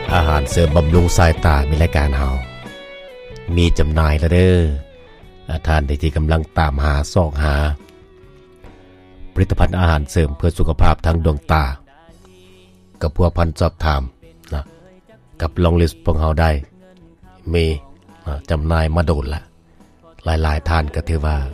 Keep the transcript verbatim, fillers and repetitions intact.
อาหารเสริมบำรุงสายตามีรายการเฮามีจำหน่ายแล้วเด้อท่านที่กำลังตามหาซอกหาผลิตภัณฑ์อาหารเสริมเพื่อสุขภาพทางดวงตากับพัวพันสอบถามนะกับลองลิสต์พวกเฮาได้มีจำหน่ายมาโดนละหลายๆท่านก็ถือว่า